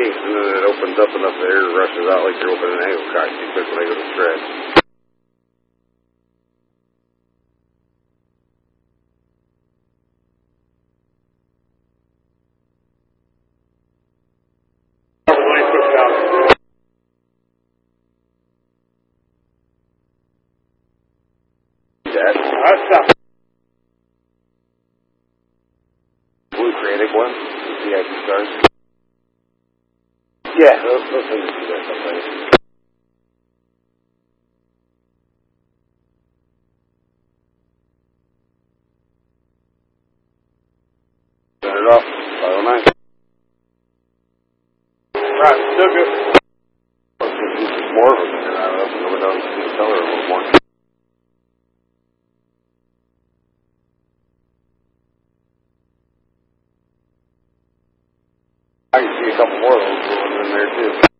kinks, and then it opens up enough the air rushes out like you're opening an angle cock too quick when I go to stretch. Blue Creative one, the VIP stars. Yeah, those things do that sometimes. Turn it off. 509. Right, still good. More of them, and I don't know if we'll go down to the color a little more. I can see a couple more of those in there too.